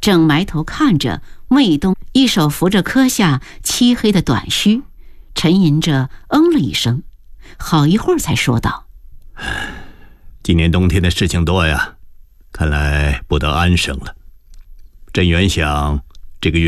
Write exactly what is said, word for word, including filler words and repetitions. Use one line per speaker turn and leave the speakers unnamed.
正埋头看着魏东，一手扶着柯下漆黑的短须，沉吟着嗯了一声，好一会儿才说道：
今年冬天的事情多呀，看来不得安生了。朕原想这个月